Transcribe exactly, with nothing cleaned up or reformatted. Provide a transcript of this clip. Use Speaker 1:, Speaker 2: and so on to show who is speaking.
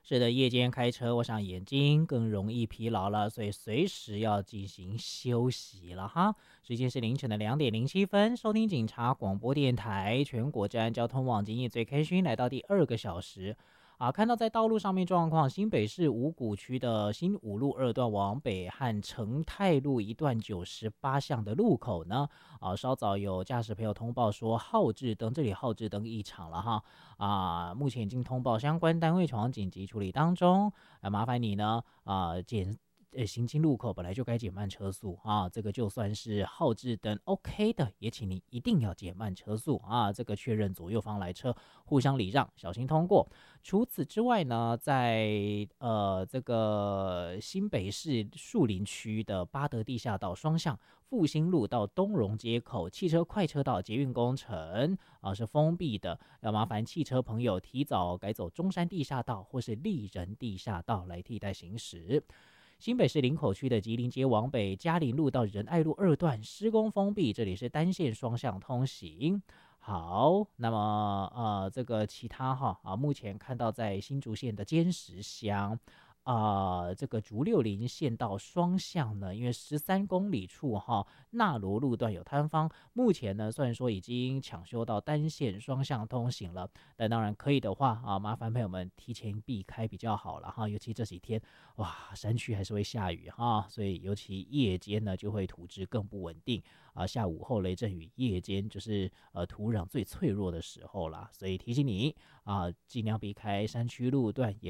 Speaker 1: 是的，夜间开车，我想眼睛更容易疲劳了，所以随时要进行休息了哈。时间是凌晨的两点零七分，收听警察广播电台全国治安交通网今夜最开心，来到第二个小时。啊，看到在道路上面状况，新北市五股区的新五路二段往北和成泰路一段九十八巷的路口呢，啊，稍早有驾驶朋友通报说号志灯，这里号志灯异常了哈，啊，目前已经通报相关单位从紧急处理当中，啊，麻烦你呢，啊，减。呃，行经路口本来就该减慢车速啊，这个就算是号志灯 OK 的，也请你一定要减慢车速啊，这个确认左右方来车互相礼让，小心通过。除此之外呢，在呃这个新北市树林区的八德地下道双向复兴路到东荣街口汽车快车道捷运工程啊是封闭的，要麻烦汽车朋友提早改走中山地下道或是立人地下道来替代行驶。新北市林口区的吉林街往北嘉林路到仁爱路二段施工封闭，这里是单线双向通行。好，那么呃，这个其他哈啊，目前看到在新竹县的尖石乡。啊、呃，这个竹六零县道双向呢，因为十三公里处哈纳罗路段有坍方，目前呢虽然说已经抢修到单线双向通行了，但当然可以的话啊，麻烦朋友们提前避开比较好了哈，尤其这几天哇，山区还是会下雨哈，所以尤其夜间呢就会土质更不稳定啊，下午后雷阵雨，夜间就是呃土壤最脆弱的时候啦，所以提醒你啊，尽量避开山区路段，也